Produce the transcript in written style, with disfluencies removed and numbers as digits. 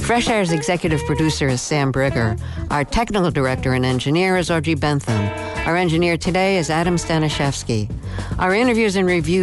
Fresh Air's executive producer is Sam Brigger. Our technical director and engineer is Audrey Bentham. Our engineer today is Adam Stanishevsky. Our interviews and reviews